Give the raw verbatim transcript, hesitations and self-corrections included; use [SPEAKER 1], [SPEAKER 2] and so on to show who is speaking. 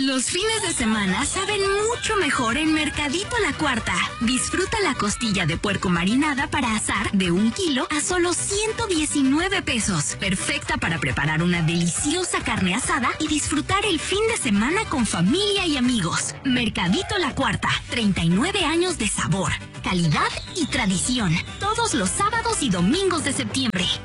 [SPEAKER 1] Los fines de semana saben mucho mejor en Mercadito La Cuarta. Disfruta la costilla de puerco marinada para asar de un kilo a solo ciento diecinueve pesos. Perfecta para preparar una deliciosa carne asada y disfrutar el fin de semana con familia y amigos. Mercadito La Cuarta, treinta y nueve años de sabor, calidad y tradición. Todos los sábados y domingos de septiembre.